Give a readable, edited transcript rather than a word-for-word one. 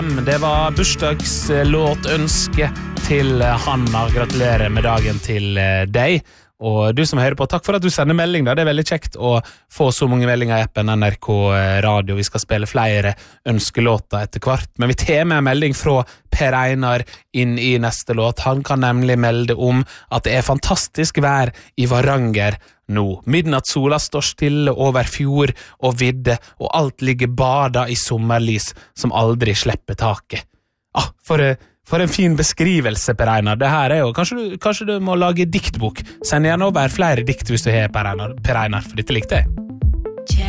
Det var bursdagslåtønske til Hanna. Gratulerer med dagen til deg. Og du som hører på, takk for at du sender melding da. Det veldig kjekt å få så mange meldinger I appen NRK Radio. Vi skal spille flere ønskelåter etter hvert. Men vi tar med en melding fra Per Einar inn I neste låt. Han kan nemlig melde om at det fantastisk vær I Varanger nå. Midnattssola står stille over fjord og vidde, og alt ligger bada I sommerlys som aldri slipper taket. For en fin beskrivelse, Per Einar. Det her jo, kanskje du må lage diktbok. Send gjerne over flere dikt hvis du har Per Einar, for dette likte jeg.